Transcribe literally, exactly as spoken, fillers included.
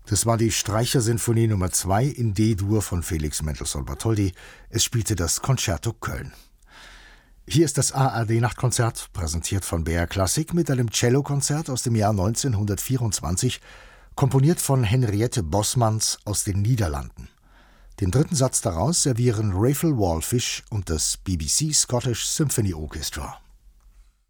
Das war die Streichersinfonie Nummer zwei in D-Dur von Felix Mendelssohn-Bartholdy. Es spielte das Concerto Köln. Hier ist das A R D-Nachtkonzert, präsentiert von B R Klassik mit einem Cellokonzert aus dem Jahr neunzehnhundertvierundzwanzig, komponiert von Henriette Bosmans aus den Niederlanden. Den dritten Satz daraus servieren Raphael Wallfisch und das B B C Scottish Symphony Orchestra.